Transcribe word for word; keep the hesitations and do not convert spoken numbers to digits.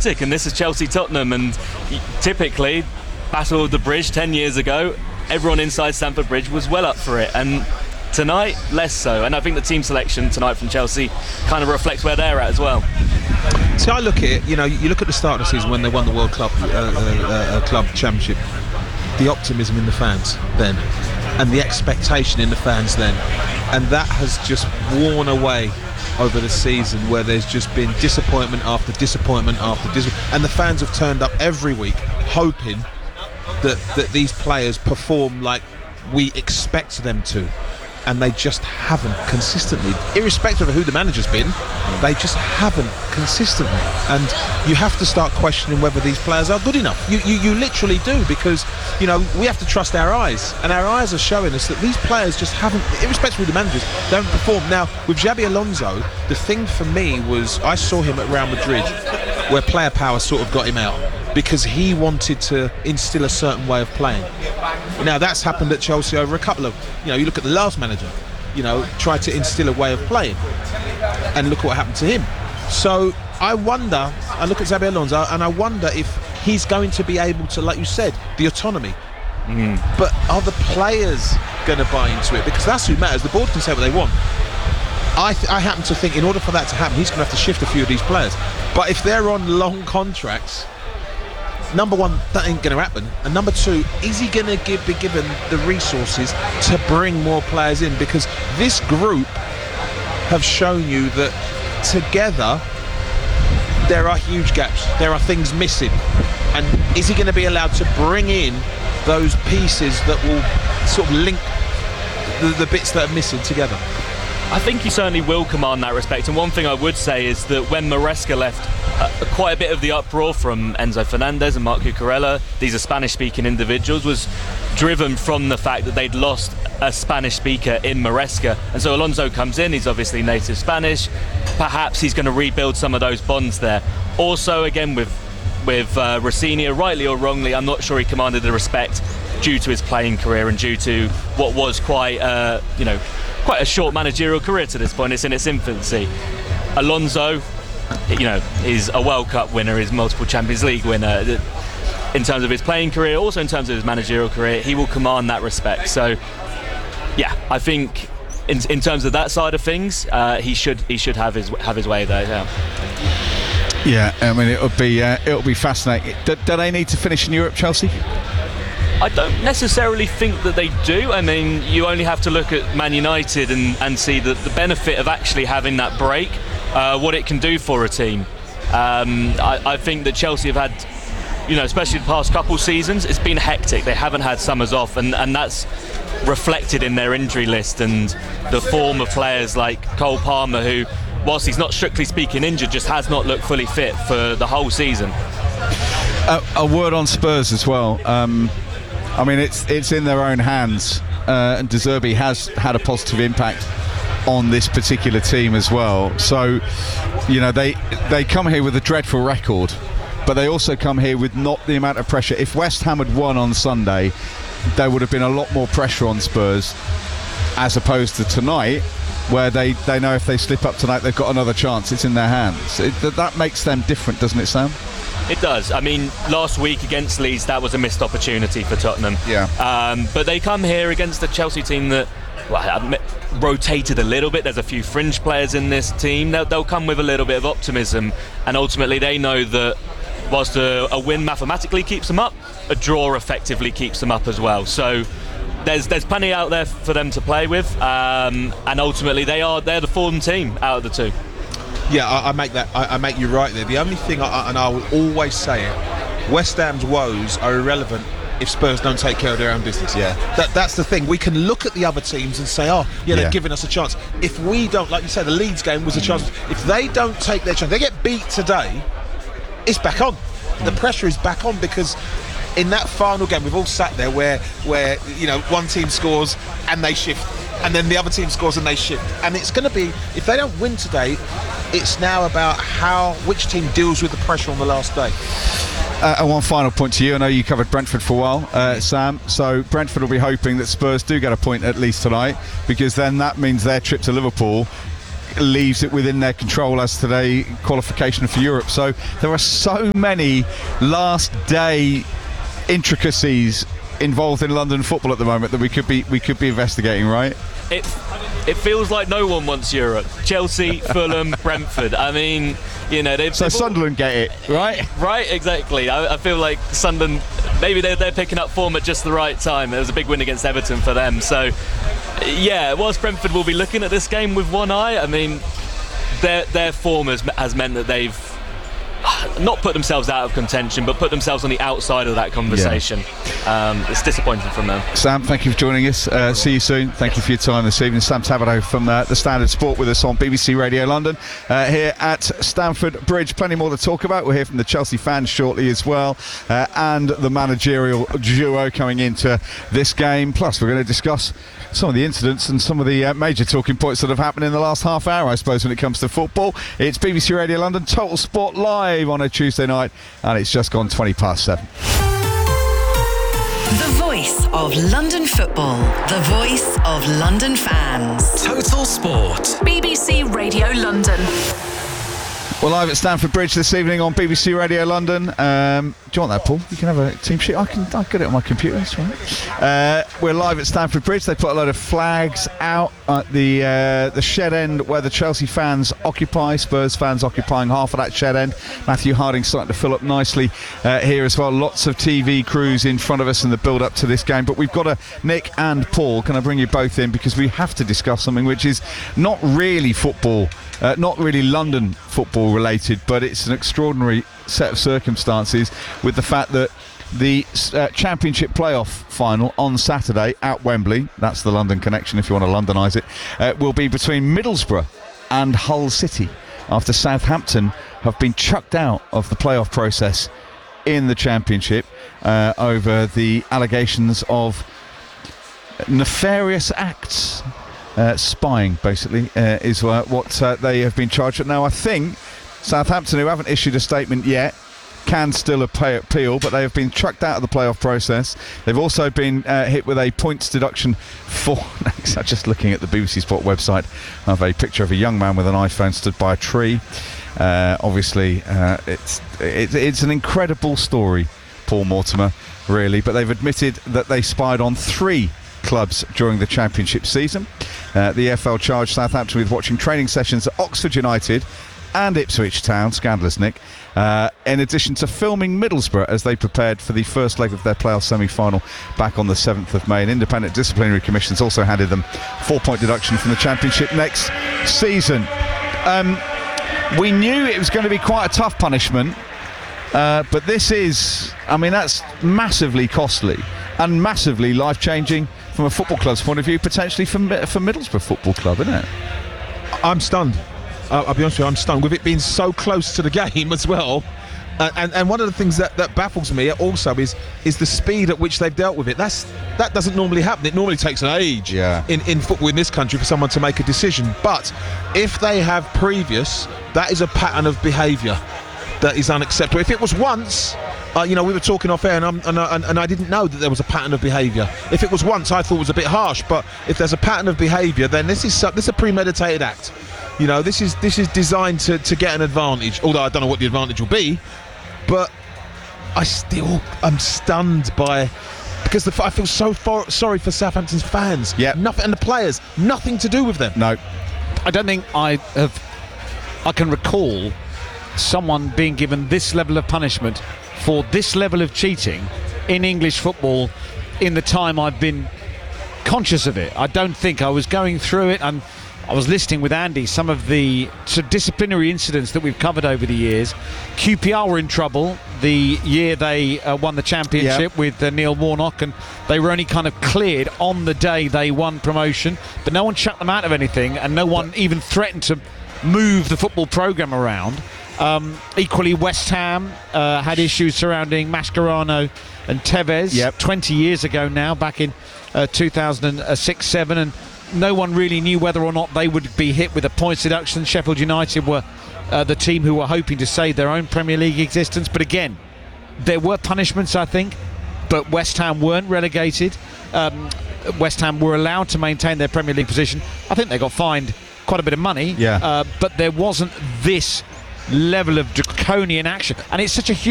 dramatic, and this is Chelsea-Tottenham, and typically, Battle of the Bridge ten years ago, everyone inside Stamford Bridge was well up for it, and tonight, less so. And I think the team selection tonight from Chelsea kind of reflects where they're at as well. See, I look at it, you know, you look at the start of the season when they won the World Club uh, uh, uh, Club Championship, the optimism in the fans then, and the expectation in the fans then, and that has just worn away over the season, where there's just been disappointment after disappointment after disappointment, and the fans have turned up every week hoping that, that these players perform like we expect them to, and they just haven't consistently, irrespective of who the manager's been. They just haven't consistently, and you have to start questioning whether these players are good enough. You, you you literally do, because you know we have to trust our eyes, and our eyes are showing us that these players just haven't, irrespective of who the managers, don't perform. Now with Xabi Alonso, the thing for me was I saw him at Real Madrid, where player power sort of got him out, because he wanted to instill a certain way of playing. Now that's happened at Chelsea over a couple of, you know, you look at the last manager, you know, tried to instill a way of playing, and look what happened to him. So I wonder, I look at Xabi Alonso and I wonder if he's going to be able to, like you said, the autonomy. Mm. But are the players going to buy into it? Because that's who matters. The board can say what they want. I, th- I happen to think in order for that to happen, he's going to have to shift a few of these players. But if they're on long contracts, number one, that ain't going to happen. And number two, is he going to give, be given the resources to bring more players in? Because this group have shown you that together there are huge gaps. There are things missing. And is he going to be allowed to bring in those pieces that will sort of link the, the bits that are missing together? I think he certainly will command that respect. And one thing I would say is that when Maresca left, uh, quite a bit of the uproar from Enzo Fernandez and Marc Cucurella, these are Spanish-speaking individuals, was driven from the fact that they'd lost a Spanish speaker in Maresca. And so Alonso comes in, he's obviously native Spanish. Perhaps he's going to rebuild some of those bonds there. Also, again, with with uh, Rosenior, rightly or wrongly, I'm not sure he commanded the respect due to his playing career and due to what was quite, uh, you know, quite a short managerial career to this point. It's in its infancy. Alonso, you know, is a World Cup winner, is multiple Champions League winner. In terms of his playing career, also in terms of his managerial career, he will command that respect. So, yeah, I think in in terms of that side of things, uh, he should he should have his have his way there. Yeah. Yeah, I mean it'll be uh, it'll be fascinating. Do, do they need to finish in Europe, Chelsea? I don't necessarily think that they do. I mean, you only have to look at Man United and, and see the, the benefit of actually having that break, uh, what it can do for a team. Um, I, I think that Chelsea have had, you know, especially the past couple seasons, it's been hectic. They haven't had summers off, and, and that's reflected in their injury list and the form of players like Cole Palmer, who, whilst he's not strictly speaking injured, just has not looked fully fit for the whole season. Uh, a word on Spurs as well. Um, I mean, it's it's in their own hands, uh, and De Zerbi has had a positive impact on this particular team as well. So, you know, they they come here with a dreadful record, but they also come here with not the amount of pressure. If West Ham had won on Sunday, there would have been a lot more pressure on Spurs, as opposed to tonight, where they, they know if they slip up tonight, they've got another chance. It's in their hands. It, that, that makes them different, doesn't it, Sam? It does. I mean, last week against Leeds, that was a missed opportunity for Tottenham. Yeah. Um, but they come here against a Chelsea team that, well, rotated a little bit. There's a few fringe players in this team. They'll, they'll come with a little bit of optimism, and ultimately they know that whilst a, a win mathematically keeps them up, a draw effectively keeps them up as well. So there's there's plenty out there for them to play with, um, and ultimately they are they're the form team out of the two. Yeah, I, I make that. I, I make you right there. The only thing, I, and I will always say it, West Ham's woes are irrelevant if Spurs don't take care of their own business. Yeah, that that's the thing. We can look at the other teams and say, oh, yeah, they're yeah. giving us a chance. If we don't, like you said, the Leeds game was a chance. If they don't take their chance, they get beat today, it's back on. The pressure is back on, because in that final game we've all sat there where where you know one team scores and they shift, and then the other team scores and they shift, and it's going to be, if they don't win today, it's now about how which team deals with the pressure on the last day. Uh, and one final point to you. I know you covered Brentford for a while, uh, Sam. So Brentford will be hoping that Spurs do get a point at least tonight, because then that means their trip to Liverpool leaves it within their control as today qualification for Europe. So there are so many last day intricacies involved in London football at the moment that we could be we could be investigating, right? It it feels like no one wants Europe. Chelsea, Fulham, Brentford. I mean, you know, they've So they've all- Sunderland get it, right? Right, exactly. I, I feel like Sunderland, maybe they're, they're picking up form at just the right time. There was a big win against Everton for them. So, yeah, whilst Brentford will be looking at this game with one eye, I mean, their their form has, has meant that they've not put themselves out of contention, but put themselves on the outside of that conversation. Yeah. Um, it's disappointing from them. Sam, thank you for joining us. Uh, see you soon. Thank you for your time this evening. Sam Tabato from uh, the Standard Sport with us on B B C Radio London uh, here at Stamford Bridge. Plenty more to talk about. We'll hear from the Chelsea fans shortly as well, uh, and the managerial duo coming into this game. Plus, we're going to discuss some of the incidents and some of the uh, major talking points that have happened in the last half hour, I suppose, when it comes to football. It's B B C Radio London, Total Sport Live on a Tuesday night, and it's just gone twenty past seven. The voice of London football. The voice of London fans. Total Sport. B B C Radio London. We're live at Stamford Bridge this evening on B B C Radio London. Um, do you want that, Paul? You can have a team sheet. I can I get it on my computer. That's right. Uh, we're live at Stamford Bridge. They put a load of flags out at the uh, the shed end where the Chelsea fans occupy. Spurs fans occupying half of that shed end. Matthew Harding starting to fill up nicely uh, here as well. Lots of T V crews in front of us in the build up to this game. But we've got a Nick and Paul. Can I bring you both in because we have to discuss something which is not really football. Uh, not really London football related, but it's an extraordinary set of circumstances with the fact that the uh, Championship playoff final on Saturday at Wembley, that's the London connection if you want to Londonise it, uh, will be between Middlesbrough and Hull City after Southampton have been chucked out of the playoff process in the Championship uh, over the allegations of nefarious acts. Uh, spying, basically, uh, is uh, what uh, they have been charged with. Now, I think Southampton, who haven't issued a statement yet, can still appeal, but they have been chucked out of the playoff process. They've also been uh, hit with a points deduction for... Just looking at the B B C Sport website, I have a picture of a young man with an iPhone stood by a tree. Uh, obviously, uh, it's, it, it's an incredible story, Paul Mortimer, really, but they've admitted that they spied on three clubs during the Championship season. Uh, the E F L charged Southampton with watching training sessions at Oxford United and Ipswich Town, scandalous Nick, uh, in addition to filming Middlesbrough as they prepared for the first leg of their playoff semi-final back on the seventh of May. An independent disciplinary commission has also handed them four-point deduction from the Championship next season. Um, we knew it was going to be quite a tough punishment, uh, but this is, I mean, that's massively costly and massively life-changing from a football club's point of view, potentially for, for Middlesbrough Football Club, isn't it? I'm stunned. Uh, I'll be honest with you, I'm stunned with it being so close to the game as well. Uh, and and one of the things that, that baffles me also is is the speed at which they've dealt with it. That's that doesn't normally happen. It normally takes an age yeah. in, in football in this country for someone to make a decision. But if they have previous, that is a pattern of behaviour that is unacceptable. If it was once, uh, you know, we were talking off air, and, I'm, and, I, and I didn't know that there was a pattern of behaviour. If it was once, I thought it was a bit harsh. But if there's a pattern of behaviour, then this is this is a premeditated act. You know, this is this is designed to, to get an advantage. Although I don't know what the advantage will be, but I still am stunned by because the, I feel so for, sorry for Southampton's fans. Yeah, nothing, and the players, nothing to do with them. No, I don't think I have. I can recall someone being given this level of punishment for this level of cheating in English football in the time I've been conscious of it. I don't think I was going through it, and I was listening with Andy some of the sort of disciplinary incidents that we've covered over the years. Q P R were in trouble the year they uh, won the championship yep. with uh, Neil Warnock, and they were only kind of cleared on the day they won promotion, but no one shut them out of anything, and no one even threatened to move the football programme around. Um, equally, West Ham uh, had issues surrounding Mascherano and Tevez yep. twenty years ago now, back in uh, two thousand six seven, and no one really knew whether or not they would be hit with a points deduction. Sheffield United were uh, the team who were hoping to save their own Premier League existence, but again, there were punishments, I think, but West Ham weren't relegated. Um, West Ham were allowed to maintain their Premier League position. I think they got fined quite a bit of money. Yeah. Uh, but there wasn't this level of draconian action, and it's such a huge